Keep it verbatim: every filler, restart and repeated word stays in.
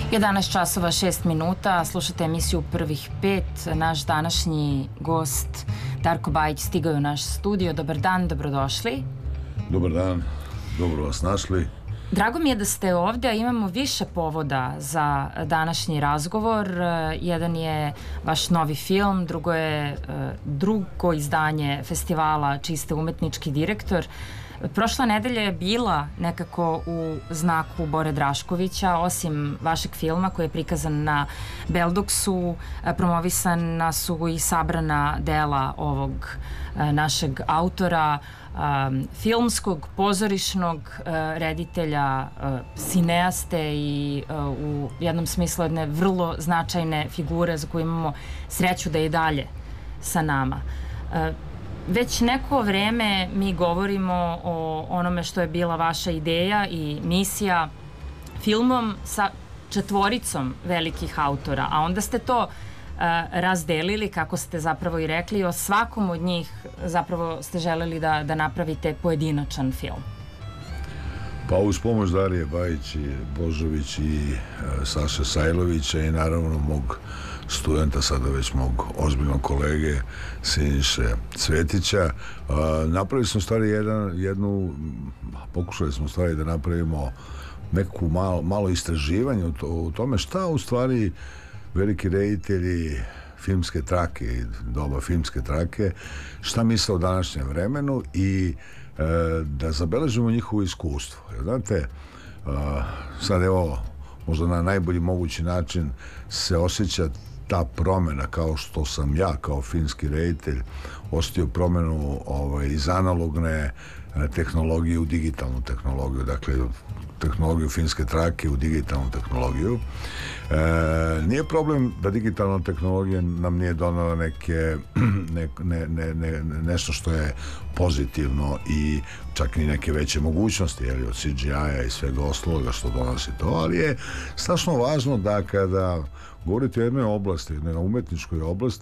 jedanaest časova šest minuta, slušate emisiju Prvih pet. Naš današnji gost Darko Bajić stigao je u naš studio. Dobar dan, dobrodošli. Dobar dan, dobro vas našli. Drago mi je da ste ovdje, a imamo više povoda za današnji razgovor. Jedan je vaš novi film, drugo je drugo izdanje festivala čiji ste umetnički direktor. Prošla nedelja je bila nekako u znaku Bore Draškovića, osim vašeg filma koji je prikazan na Beldoksu, promovisana su i sabrana dela ovog našeg autora, filmskog, pozorišnog reditelja, sineaste i u jednom smislu jedne vrlo značajne figure za koju imamo sreću da je i dalje sa nama. Već neko vreme mi govorimo o onome što je bila vaša ideja i misija, filmom sa četvoricom velikih autora, a onda ste to uh, razdelili, kako ste zapravo i rekli, o svakom od njih zapravo ste želeli da, da napravite pojedinačan film. Pa uz pomoć Darije Bajić i Božović i uh, Saše Sajlovića i naravno mog studenta, sada već mog ozbiljnog kolege Siniše Cvetića, uh, napravili smo u stvari jedan, jednu, pokušali smo u stvari da napravimo neku malo, malo istraživanje u, to, u tome šta u stvari veliki reditelji filmske trake i doba filmske trake, šta misle o današnjem vremenu i uh, da zabeležimo njihovo iskustvo. Jer, znate, uh, sad evo, možda na najbolji mogući način se osjeća ta promjena, kao što sam ja kao filmski reditelj osjetio promjenu ovaj, iz analogne tehnologije u digitalnu tehnologiju, dakle tehnologiju filmske trake u digitalnu tehnologiju. E, nije problem da digitalna tehnologija nam nije donala neke ne, ne, ne, ne, nešto što je pozitivno i čak ni neke veće mogućnosti, jer od C G I-a i svega ostaloga što donosi to, ali je strašno važno da kada govorite o jednoj oblasti, jednoj umetničkoj oblasti,